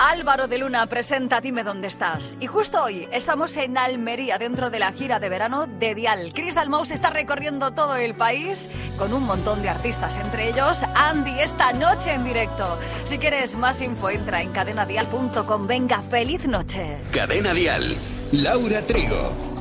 Álvaro de Luna presenta Dime dónde estás. Y justo hoy estamos en Almería dentro de la gira de verano de Dial. Chris Dalmau está recorriendo todo el país con un montón de artistas, entre ellos Andy, esta noche en directo. Si quieres más info, entra en cadenadial.com. Venga, feliz noche. Cadena Dial, Laura Trigo.